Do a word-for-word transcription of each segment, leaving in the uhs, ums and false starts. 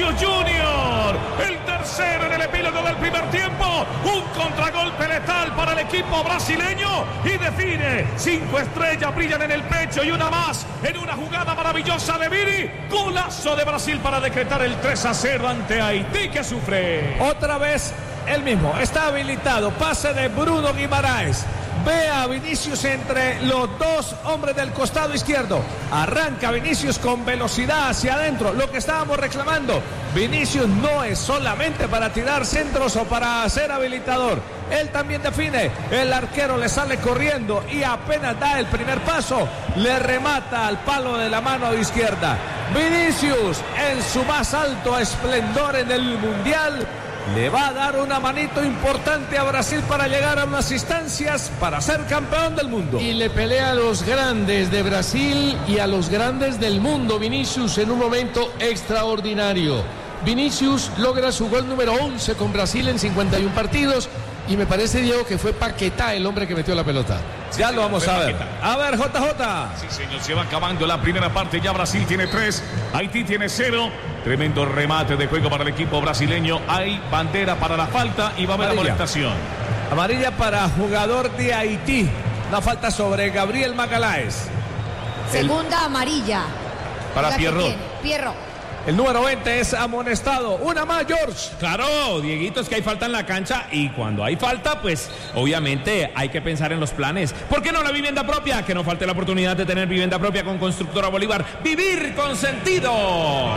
Vinicius Junior, el tercero en el epílogo del primer tiempo, un contragolpe letal para el equipo brasileño y define. Cinco estrellas brillan en el pecho y una más en una jugada maravillosa de Vini. Golazo de Brasil para decretar el tres a cero ante Haití, que sufre. Otra vez el mismo, está habilitado, pase de Bruno Guimaraes. Ve a Vinicius entre los dos hombres del costado izquierdo. Arranca Vinicius con velocidad hacia adentro. Lo que estábamos reclamando, Vinicius no es solamente para tirar centros o para ser habilitador. Él también define. El arquero le sale corriendo y apenas da el primer paso, le remata al palo de la mano izquierda. Vinicius, en su más alto esplendor en el Mundial, le va a dar una manito importante a Brasil para llegar a unas instancias para ser campeón del mundo. Y le pelea a los grandes de Brasil y a los grandes del mundo. Vinicius en un momento extraordinario. Vinicius logra su gol número once con Brasil en cincuenta y un partidos. Y me parece, Diego, que fue Paquetá el hombre que metió la pelota. Sí, ya lo vamos a ver. Paquetá. A ver, J J. Sí, señor, se va acabando la primera parte. Ya Brasil tiene tres, Haití tiene cero. Tremendo remate de juego para el equipo brasileño. Hay bandera para la falta y va a haber amarilla. Amonestación. Amarilla para jugador de Haití. Una falta sobre Gabriel Magalhães. Segunda el... amarilla. Para Pierrot. Pierrot. El número veinte es amonestado. Una más, George. Claro, Dieguito, es que hay falta en la cancha y cuando hay falta, pues obviamente hay que pensar en los planes. ¿Por qué no la vivienda propia? Que no falte la oportunidad de tener vivienda propia con Constructora Bolívar. ¡Vivir con sentido!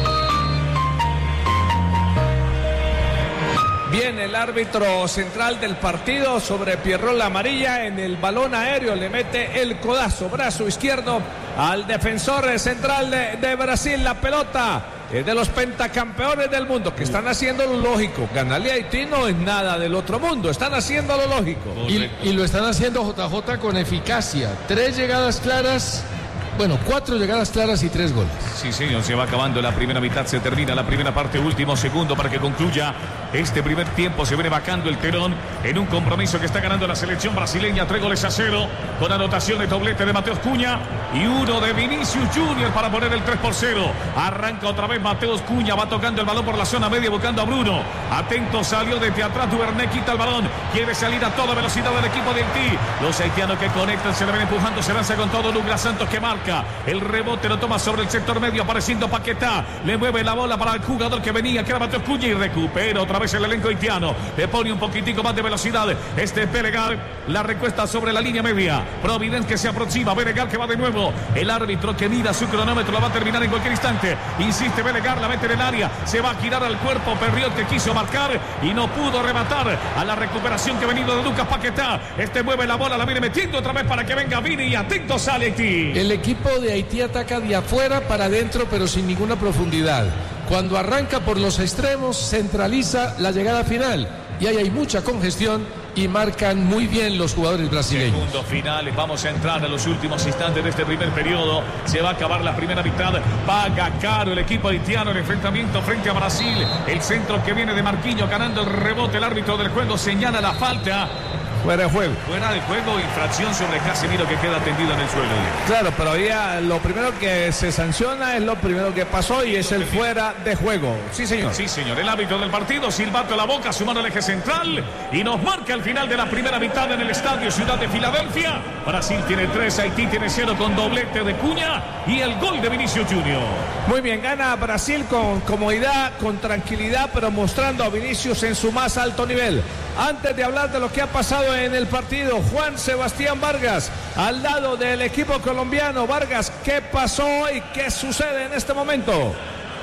Viene el árbitro central del partido sobre Pierrot, la amarilla. En el balón aéreo le mete el codazo, brazo izquierdo al defensor central de, de Brasil. La pelota es de los pentacampeones del mundo, que están haciendo lo lógico. Ganarle a Haití no es nada del otro mundo, están haciendo lo lógico. Y, y lo están haciendo, J J, con eficacia. Tres llegadas claras. Bueno, cuatro llegadas claras y tres goles. Sí, señor, se va acabando la primera mitad, se termina la primera parte, último segundo para que concluya este primer tiempo. Se viene vacando el telón en un compromiso que está ganando la selección brasileña, tres goles a cero, con anotación de doblete de Mateus Cunha y uno de Vinicius Junior para poner el tres por cero. Arranca otra vez Mateus Cunha, va tocando el balón por la zona media, buscando a Bruno. Atento, salió desde atrás, Duvernay quita el balón, quiere salir a toda velocidad del equipo de Haití. Los haitianos que conectan, se le ven empujando, se lanza con todo Douglas Santos, que marca. El rebote lo toma sobre el sector medio, apareciendo Paquetá. Le mueve la bola para el jugador que venía, que era Mateus Cunha, y recupera otra vez el elenco haitiano. Le pone un poquitico más de velocidad. Este es Belegar. La recuesta sobre la línea media. Providence que se aproxima. Belegar que va de nuevo. El árbitro que mira su cronómetro, la va a terminar en cualquier instante. Insiste Belegar, la mete en el área. Se va a girar al cuerpo. Perriot que quiso marcar y no pudo rematar a la recuperación que ha venido de Lucas Paquetá. Este mueve la bola, la viene metiendo otra vez para que venga Vini y atento sale Haití. El equipo de Haití ataca de afuera para adentro, pero sin ninguna profundidad. Cuando arranca por los extremos, centraliza la llegada final y ahí hay mucha congestión y marcan muy bien los jugadores brasileños. Segundo final, vamos a entrar a los últimos instantes de este primer periodo. Se va a acabar la primera mitad. Paga caro el equipo haitiano el enfrentamiento frente a Brasil. El centro que viene de Marquinhos ganando el rebote. El árbitro del juego señala la falta. Fuera de juego. Fuera de juego, infracción sobre Casemiro que queda tendido en el suelo. Claro, pero ya lo primero que se sanciona es lo primero que pasó y es el fuera de juego. Sí, señor. Sí, señor. El árbitro del partido, silbato a la boca, su mano al eje central y nos marca el final de la primera mitad en el estadio Ciudad de Filadelfia. Brasil tiene tres, Haití tiene cero con doblete de Cunha y el gol de Vinicius Junior. Muy bien, gana Brasil con comodidad, con tranquilidad, pero mostrando a Vinicius en su más alto nivel. Antes de hablar de lo que ha pasado en el partido, Juan Sebastián Vargas, al lado del equipo colombiano. Vargas, ¿qué pasó y qué sucede en este momento?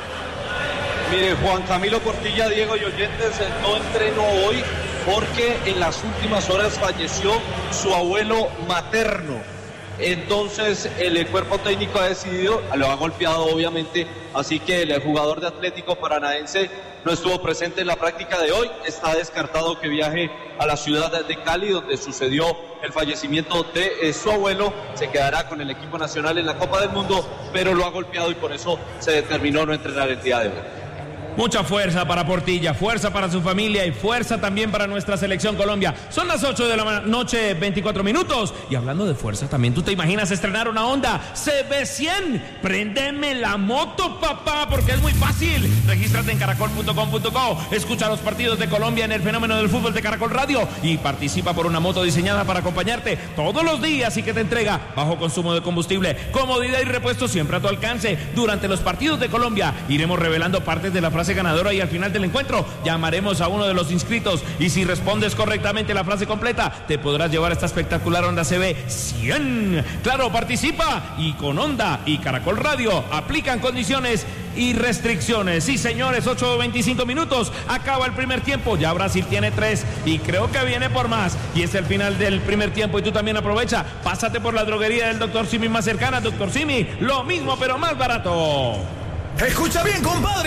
Mire, Juan Camilo Portilla, Diego y oyentes, no entrenó hoy porque en las últimas horas falleció su abuelo materno. Entonces el cuerpo técnico ha decidido, lo ha golpeado obviamente, así que el jugador de Atlético Paranaense no estuvo presente en la práctica de hoy. Está descartado que viaje a la ciudad de Cali, donde sucedió el fallecimiento de eh, su abuelo. Se quedará con el equipo nacional en la Copa del Mundo, pero lo ha golpeado y por eso se determinó no entrenar el día de hoy. Mucha fuerza para Portilla, fuerza para su familia y fuerza también para nuestra selección Colombia. Son las ocho de la noche, veinticuatro minutos. Y hablando de fuerza, también tú te imaginas estrenar una Honda C B cien. Préndeme la moto, papá, porque es muy fácil. Regístrate en caracol punto com punto co. Escucha los partidos de Colombia en el fenómeno del fútbol de Caracol Radio y participa por una moto diseñada para acompañarte todos los días y que te entrega bajo consumo de combustible, comodidad y repuesto siempre a tu alcance. Durante los partidos de Colombia iremos revelando partes de la frase ganadora y al final del encuentro llamaremos a uno de los inscritos y si respondes correctamente la frase completa te podrás llevar esta espectacular Honda C B cien. Claro, participa y con Honda y Caracol Radio aplican condiciones y restricciones. Sí, señores, ocho veinticinco minutos, acaba el primer tiempo, ya Brasil tiene tres y creo que viene por más y es el final del primer tiempo y tú también aprovecha, pásate por la droguería del doctor Simi más cercana. Doctor Simi, lo mismo pero más barato. Escucha bien, compadre.